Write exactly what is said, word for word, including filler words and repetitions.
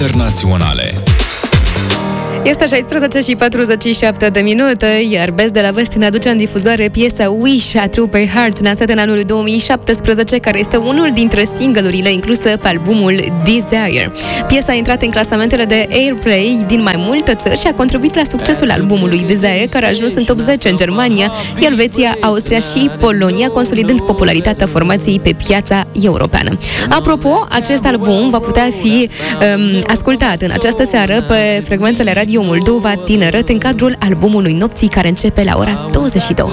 internaționale. Este șaisprezece și patruzeci și șapte de minute, iar Best de la West ne aduce în difuzoare piesa Wish a Trooper Heart, lansată în anul două mii șaptesprezece, care este unul dintre singlurile incluse pe albumul Desire. Piesa a intrat în clasamentele de Airplay din mai multe țări și a contribuit la succesul albumului Desire, care a ajuns în top zece în Germania, Elveția, Austria și Polonia, consolidând popularitatea formației pe piața europeană. Apropo, acest album va putea fi um, ascultat în această seară pe frecvențele Radio Moldova Tineret în cadrul albumului Nopții, care începe la ora douăzeci și două.